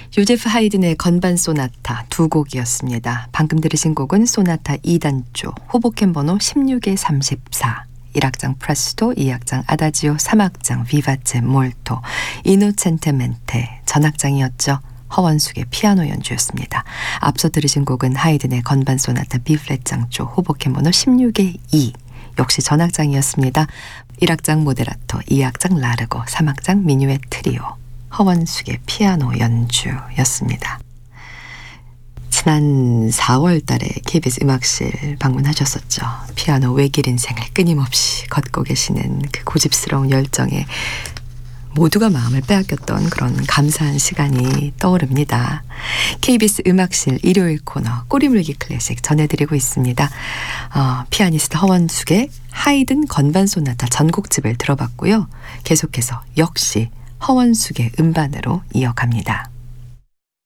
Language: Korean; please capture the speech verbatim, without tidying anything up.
요제프 하이든의 건반 소나타 두 곡이었습니다. 방금 들으신 곡은 소나타 이 단조 호보켄 번호 십육의 삼십사, 일 악장 프레스토, 이 악장 아다지오, 삼 악장 비바체 몰토, 이노첸테멘테 전악장이었죠. 허원숙의 피아노 연주였습니다. 앞서 들으신 곡은 하이든의 건반 소나타 B플랫 장조 호보켄 번호 십육의 이, 역시 전악장이었습니다. 일 악장 모데라토, 이 악장 라르고, 삼 악장 미뉴엣 트리오, 허원숙의 피아노 연주였습니다. 지난 사월 달에 케이비에스 음악실 방문하셨었죠. 피아노 외길 인생을 끊임없이 걷고 계시는 그 고집스러운 열정에 모두가 마음을 빼앗겼던 그런 감사한 시간이 떠오릅니다. 케이비에스 음악실 일요일 코너 꼬리물기 클래식 전해드리고 있습니다. 어, 피아니스트 허원숙의 하이든 건반 소나타 전곡집을 들어봤고요. 계속해서 역시 허원숙의 음반으로 이어갑니다.